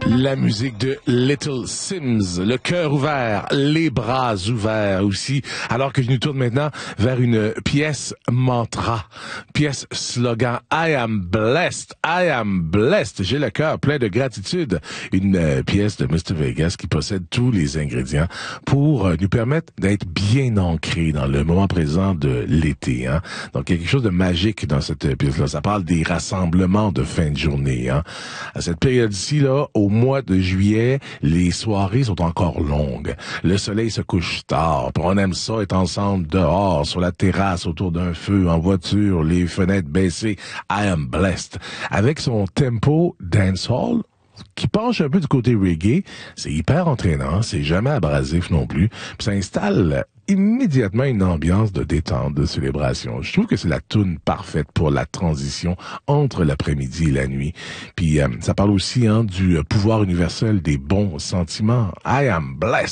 La musique de Little Sims, le cœur ouvert, les bras ouverts aussi, alors que je nous tourne maintenant vers une pièce mantra, pièce slogan « I am blessed, I am blessed ». J'ai le cœur plein de gratitude. Une pièce de Mr. Vegas qui possède tous les ingrédients pour nous permettre d'être bien ancrés dans le moment présent de l'été. Hein? Donc, il y a quelque chose de magique dans cette pièce-là. Ça parle des rassemblements de fin de journée. Hein? À cette période-ci, là, au mois de juillet, les soirées sont encore longues. Le soleil se couche tard. On aime ça être ensemble dehors, sur la terrasse, autour d'un feu, en voiture, les fenêtres baissées. I am blessed. Avec son tempo dancehall, qui penche un peu du côté reggae, c'est hyper entraînant, c'est jamais abrasif non plus, puis ça installe immédiatement une ambiance de détente, de célébration. Je trouve que c'est la toune parfaite pour la transition entre l'après-midi et la nuit. Puis ça parle aussi du pouvoir universel des bons sentiments. I am blessed.